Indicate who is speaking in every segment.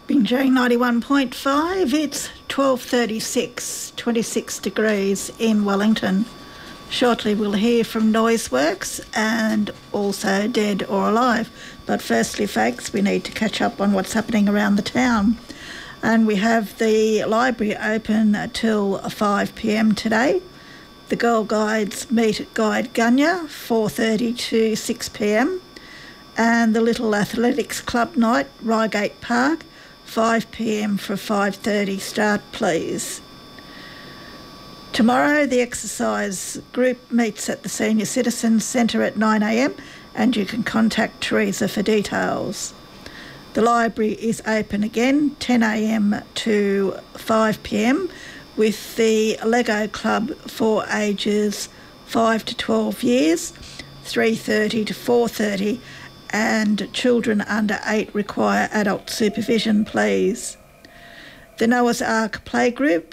Speaker 1: Binjang 91.5, it's 12:36, 26 degrees in Wellington. Shortly we'll hear from Noiseworks and also Dead or Alive. But firstly, folks, we need to catch up on what's happening around the town. And we have the library open till 5 p.m. today. The Girl Guides meet at Guide Gunya, 4:30 to 6 p.m. And the Little Athletics Club night, Reigate Park, 5 p.m. for a 5:30 start, please. Tomorrow, the exercise group meets at the Senior Citizens Centre at 9 a.m. and you can contact Teresa for details. The library is open again, 10 a.m. to 5 p.m. with the Lego Club for ages 5 to 12 years, 3:30 to 4:30, and children under 8 require adult supervision, please. The Noah's Ark Playgroup,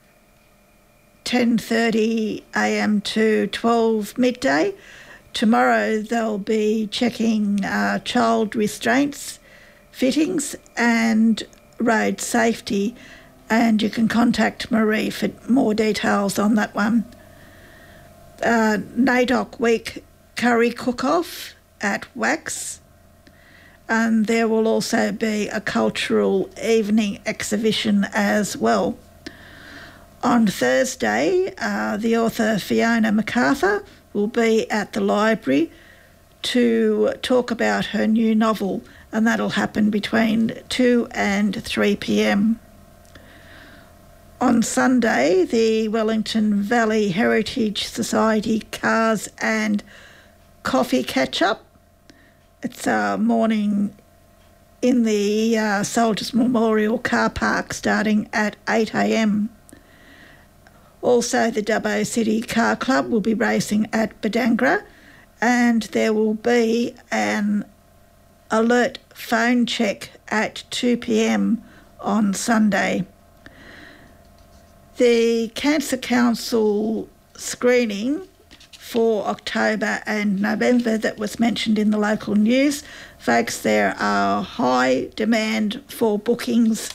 Speaker 1: 10:30 a.m. to 12 midday. Tomorrow they'll be checking child restraints, fittings and road safety, and you can contact Marie for more details on that one. NAIDOC Week Curry Cook-Off at Wax, and there will also be a cultural evening exhibition as well. On Thursday, the author Fiona MacArthur will be at the library to talk about her new novel, and that'll happen between 2 and 3 p.m. On Sunday, the Wellington Valley Heritage Society Cars and Coffee Catch-Up. It's a morning in the Soldiers Memorial Car Park starting at 8 a.m. Also, the Dubbo City Car Club will be racing at Badangra, and there will be an alert phone check at 2 p.m. on Sunday. The Cancer Council screening for October and November that was mentioned in the local news, folks, there are high demand for bookings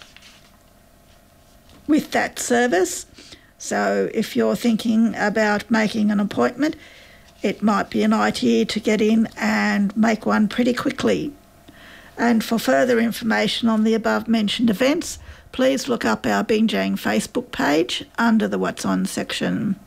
Speaker 1: with that service. So if you're thinking about making an appointment, it might be an idea to get in and make one pretty quickly. And for further information on the above mentioned events, please look up our Binjang Facebook page under the What's On section.